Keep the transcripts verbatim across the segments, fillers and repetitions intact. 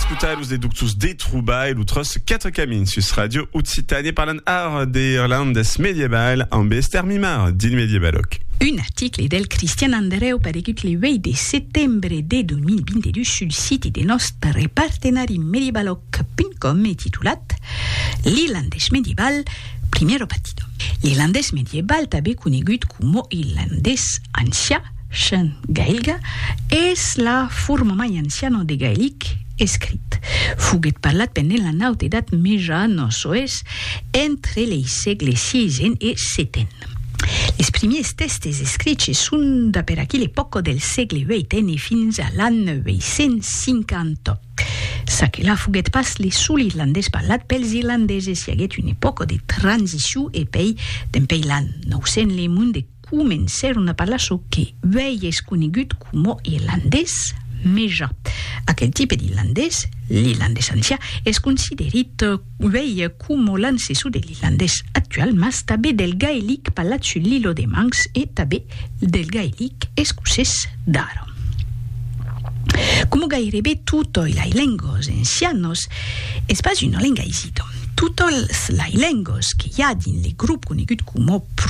escutar os eductus de Truba e l'utros quatre camin sus radio Occitanie parlant ar de Irlandes mediebal en bester mimar din mediebalok. Un article del Cristian Andreu paregut le vei de settembre de duemilavintidue sul site de nostre partenari mediebalok punt com e titulat L'Irlandes medieval, primero partido. L'Irlandes medieval també conegut com Irlandes ancià, Sean gaelga, és la forma mai anciana de gaèlic escrit. Fuguet parlat pendent la naut edat meja nos-oest entre les segles sisè e setè. Les premiers testes escrits són de per aquí l'època del segle vuitè e fins a l'any novecents cinquanta. Sa que la fuguet pas le sul irlandès parlat pels irlandeses. Hi haguet una època de transició e pei d'empei l'any nou-cents le món de començaron a parlar so que veies conegut com irlandès meja. Aquel tipus d'irlandès, l'irlandès ancià, és considerat vei com l'ancestor de l'irlandès actual, mas també del gaèlic parlat sul l'ilo de Manx e també del gaèlic escocès d'ara. Come gairebé tutte le lingue anciane, és pas una lingua esito. Tuttes les lingues que hi ha dins el grup conegut com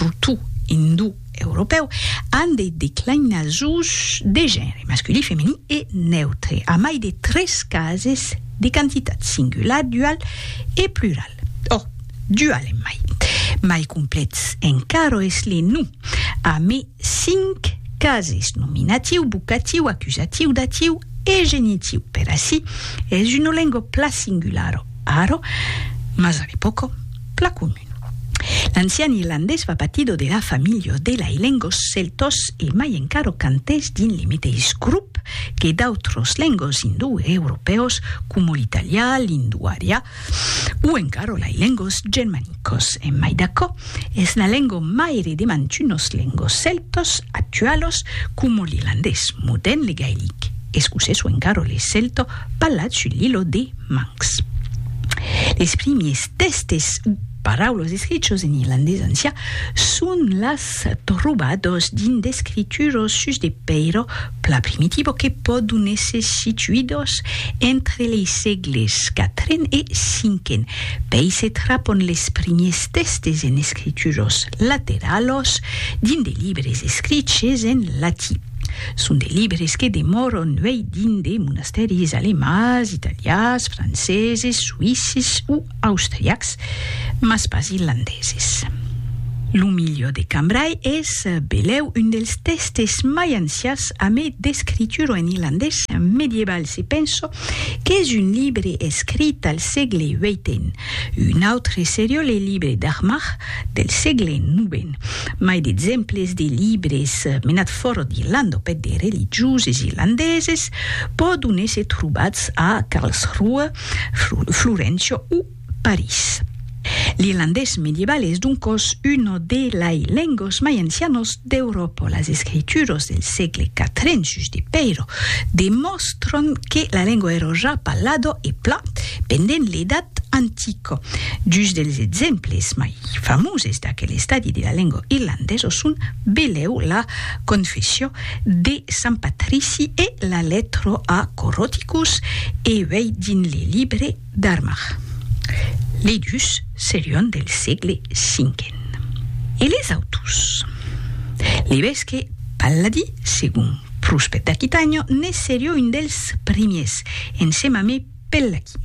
proto-indo-europeu han de declinacions de gènere masculí, femení e neutre, a mai de tres cases de quantitat singular, dual e plural. Oh, dual en mai. Mai complets encara és le nu, a mai cinc cases nominatiu, vocatiu, acusatiu, datiu e genitiu. Per així, és una lingua pla singular aro, mas a l'època pla comune. L'ancien irlandès va partido de la família de les lengues celtos e mai encara cantès dins el mateix grup que d'altres lengues indo-europeus com l'italià, l'indoarià o encara les lengues germàniques. E mai d'acord, és la lengua mai heredement unes lengues celtos actuals com l'irlandès modern, le gaèlic escocès o encara le celto parlat sul l'ilo de Manx. Les premiers testes paraules escrites en irlandès ancià són les trobados dins d'escrituros sus de peiro pla primitivo que poden ser situïdos entre les segles quatre e cinc. Pei se trapen les premiers testes en escrituros lateralos dins de llibres escrits en latí. Són de llibres que demoren vei dins de monasteris alemans, italians, franceses, suïsses o austriacs, mas pas irlandeses. Lo millor de Cambrai és, beleu, un dels testes mai ancians a mai d'escritura en irlandès medieval. Se penso que és un llibre escrit al segle vuitè. Un altre seria el llibre d'Armagh del segle novè. Mai d'exemples de llibres menat fora d'Irlanda per de religioses irlandeses poden ser trobats a Karlsruhe, Florència o París. L'irlandès medieval és doncs una de les lengues mai ancianes d'Europa. Les escrituros del segle quatre, sus de Peiro, demostren que la lengua era ja parlada e pla pendent l'edat antica. Just dels exemples mai famosos d'aquell estadi de la lengua irlandesa són, beleu, la Confessió de Sant Patrici e la Letra a Coroticus e vei dins le llibre d'Armagh. Les dus serien del segle cinquè. E les autors? Libres que Palladi, segon Prospet d'Aquitània, ne seria un dels primers, ensemble Pellaki.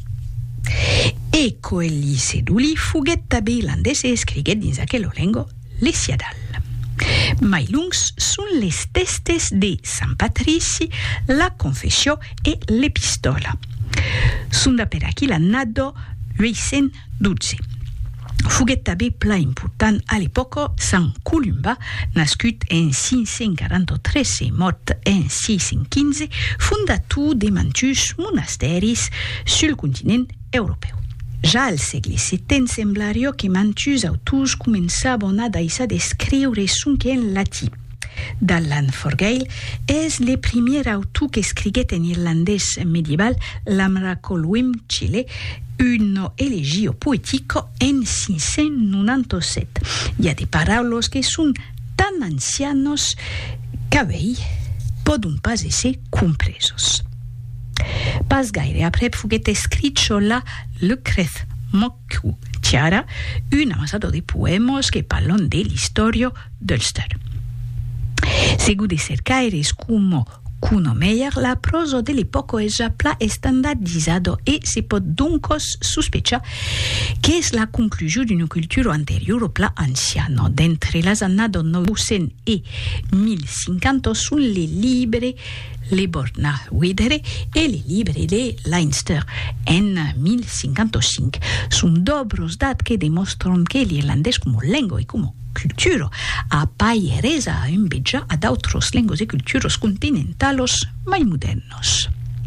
E Coeli Seduli fuguet també irlandès e escriguet dins aquella lengua l'Esiadal. Mai lungs són les testes de Sant Patrici, la Confessió e l'Epistola. Són de per aquí l'annado vuit-cents dotze. Fuguet també pla important a l'època Sant Columba, nascut en cinc-cents quaranta-tres e mort en sis-cents quinze, fundator de mantus monasteris sul continent europeu. Ja al segle setè semblaria que mantus autors començaven a deixar d'escriure sonque en latí. Dallan Forgaill és el primer autor que escriguet en irlandès medieval l'Amracolwim Chile, un elegio poetico en cinc-cents noranta-set. Hi ha de paraules que són tan ancianos que vei poden pas ser compresos. Pas gaire après fuguete scritto là le creth Moccu Chiara, un amassato di poemos che parlano dell'istoria d'Ulster. Seguo di cercare scumo Cuno Meyer, la prosa dell'epoca è già pla e standardizzato e si può dunque sospechare che è la conclusione di una cultura anteriore pla anziana. D'entre le années novecento e millecinquanta sono le libere le Borna Widere e le libere le Leinster en millecinquantacinque. Sono dobros dati che dimostrano che l'irlandese come lingua e come cultura appare resa invece ad altros lenguas e culturas continentalos mai modernos.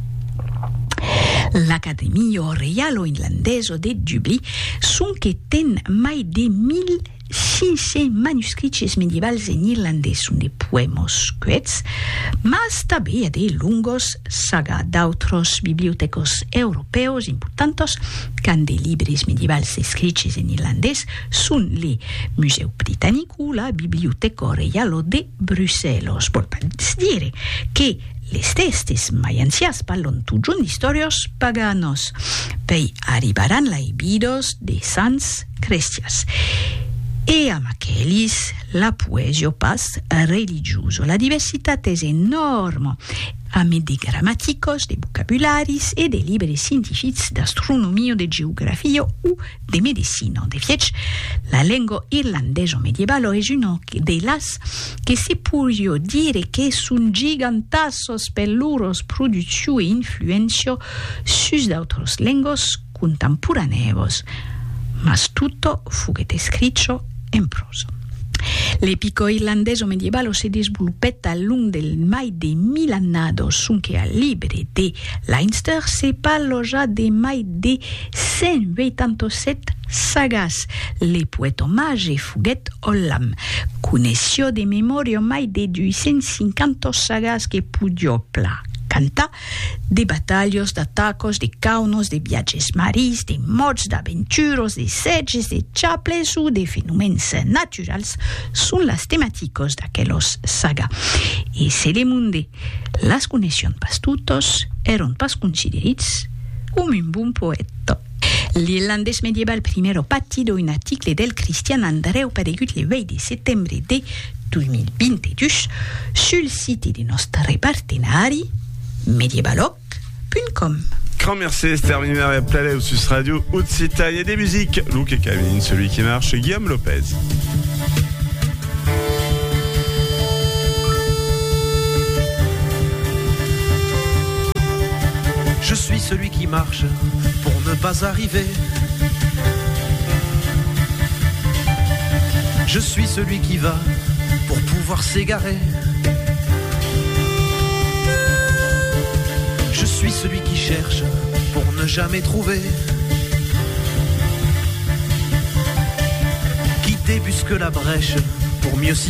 L'Accademia Reale Irlandese de Dublin sun che ten mai de mille cinq cents manuscrits medievals en irlandès sunt de poemos quets, mas també de lungos saga d'autros bibliotecos europeos importantos can de libres medievals escrits en irlandès sunt le Museu Britannic o la Biblioteca Reale de Bruxelles. Vol dire che les testes mai ancias parlon tugiun d'historios paganos, pei arribaran laibidos de sans crestias. E a Machelis la poesia pas religioso. La diversità è enorme, a me de grammaticos, de vocabularis e de libri scientifici d'astronomia, de geografia o de medicina. De fiec, la lingua irlandese medievale è una de las che si può dire che sun gigantassos per loro produzione e influenza sus d'autros lenguas contemporaneos, mas tutto fuguete scritto in prosa. L'epico irlandese medievale si è sviluppata a lungo del mai de mille annados, sunque al libri de Leinster si parla già de mai de centoottantasette sagas. Le poeta mage fuguet Ollam conosció de memoria mai de duecentocinquanta sagas che pudio pla canta de batalhas, de atacos, de caunos, de viatges maris, de morts, d'aventuros, de setges, de chaples o de fenomens naturals són les temàticos d'aquellos saga. E se le monde las coneixen pas totes, eren pas considerits com un bon poeta. L'irlandès medieval primero patido un article del Christian Andreu paregut le venti de settembre de duemilaventidue sul site di nostre partenari medievaloc punt com. Grand merci Esther Mimar et Plalet au Sus Radio Occitanie et des musiques. Luc et Camille, celui qui marche, Guillaume Lopez. Je suis celui qui marche pour ne pas arriver. Je suis celui qui va pour pouvoir s'égarer. Je suis celui qui cherche pour ne jamais trouver, qui débusque la brèche pour mieux s'y